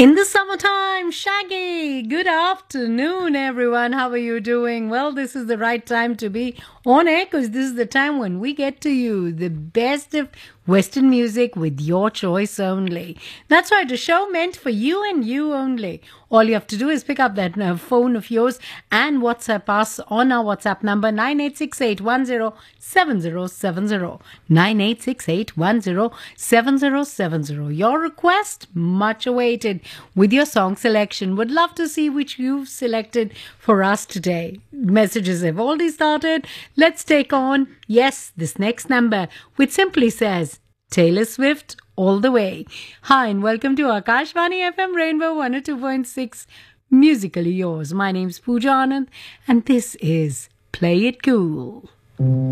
In the summertime, Shaggy. Good afternoon, everyone. How are you doing? Well, this is the right time to be on air because this is the time when we get to you the best of Western music with your choice only. That's right, a show meant for you and you only. All you have to do is pick up that phone of yours and WhatsApp us on our WhatsApp number 9868107070. 9868107070. Your request, much awaited, with your song selection. Would love to see which you've selected for us today. Messages have already started. Let's take on, yes, this next number, which simply says, Taylor Swift all the way. Hi, and welcome to Akashvani FM Rainbow 102.6, Musically Yours. My name's Pooja Anand, and this is Play It Cool.